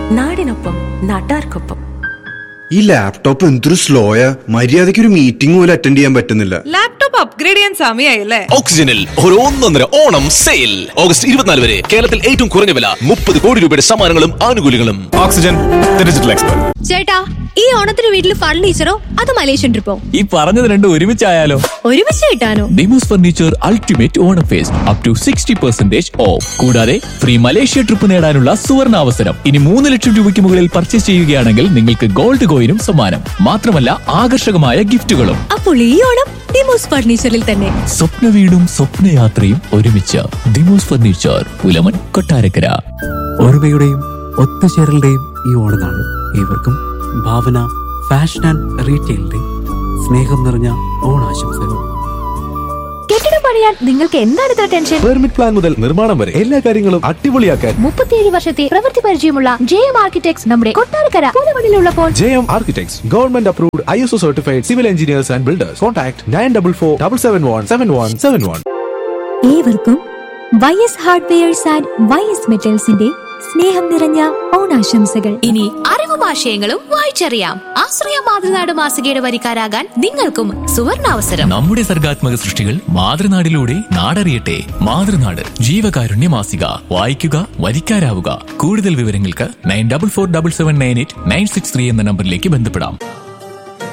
നാടിനൊപ്പം നാട്ടാർക്കൊപ്പം. ഈ ലാപ്ടോപ്പ് എന്തൊരു സ്ലോയാ, മര്യാദയ്ക്ക് ഒരു മീറ്റിംഗ് പോലും അറ്റൻഡ് ചെയ്യാൻ പറ്റുന്നില്ല. ലാപ്ടോപ്പ് അപ്ഗ്രേഡ് ചെയ്യാൻ സമയമായില്ലേ? ഓക്സിജനിൽ ഒരു 1.5 ഓണം സെയിൽ ഓഗസ്റ്റ് 24 വരെ കേരളത്തിൽ ഏറ്റവും കുറഞ്ഞ വില 30 കോടി രൂപയുടെ സമ്മാനങ്ങളും ആനുകൂല്യങ്ങളും. Oxygen digital expert. ചേട്ടാ, ഈ ഓണത്തിന് വീട്ടിൽ ഫർണിച്ചറോ അത് മലേഷ്യൻ ട്രിപ്പോ? ഈ പറഞ്ഞത് രണ്ടും ഒരുമിച്ചായാലോ? ഒരുമിച്ച് കിട്ടാനോ? Demos furniture ultimate Onam first up to 60% of. കൂടാതെ ഫ്രീ മലേഷ്യ ട്രിപ്പ് നേടാനുള്ള സുവർണ അവസരം. ഇനി 3 ലക്ഷം രൂപയ്ക്ക് മുകളിൽ പർച്ചേസ് ചെയ്യുകയാണെങ്കിൽ നിങ്ങൾക്ക് ഗോൾഡ് കോയിനും സമ്മാനം. മാത്രമല്ല ആകർഷകമായ ഗിഫ്റ്റുകളും. അപ്പോൾ ഈ ഓണം ഡിമോസ് ഫർണിച്ചറിൽ തന്നെ. സ്വപ്ന വീടും സ്വപ്നയാത്രയും ഒരുമിച്ച്. ഡിമോസ് ഫർണിച്ചർ, പുലമൺ, കൊട്ടാരക്കര. ഓർമ്മയുടെയും ഒത്തുചേരലുടെയും ഈ ഓണനാണ് ഏവർക്കും ഭാവന ഫാഷൻ ആൻഡ് റീറ്റെയിലിന്റെ സ്നേഹം നിറഞ്ഞ ഓണാശംസകൾ. കെട്ടിടം പണിയാൻ നിങ്ങൾക്ക് എന്താണ് ഇത്ര ടെൻഷൻ? പെർമിറ്റ് പ്ലാൻ മുതൽ നിർമ്മാണം വരെ എല്ലാ കാര്യങ്ങളും അടിപൊളിയാക്കാൻ 37 വർഷത്തെ പ്രവൃത്തി പരിചയമുള്ള JM ആർക്കിടെക്ട്സ് നമ്മുടെ Kottarakkara പുലമണിലുള്ളപ്പോൾ. JM Architects, government approved ISO certified civil engineers and builders. Contact 9447717171. ഏവർക്കും YS ഹാർഡ്വെയർസ് ആൻഡ് YS മെറ്റൽസിന്റെ സ്നേഹം നിറഞ്ഞ ഓണാശംസകൾ. ഇനി അറിവും ആശയങ്ങളും വായിച്ചറിയാം. ആശ്രയ മാതൃനാട് മാസികയുടെ വരിക്കാരാകാൻ നിങ്ങൾക്കും സുവർണാവസരം. നമ്മുടെ സർഗാത്മക സൃഷ്ടികൾ മാതൃനാടിലൂടെ നാടറിയട്ടെ. മാതൃനാട് ജീവകാരുണ്യ മാസിക. വായിക്കുക, വരിക്കാരാവുക. കൂടുതൽ വിവരങ്ങൾക്ക് 94477896 എന്ന നമ്പറിലേക്ക് ബന്ധപ്പെടാം.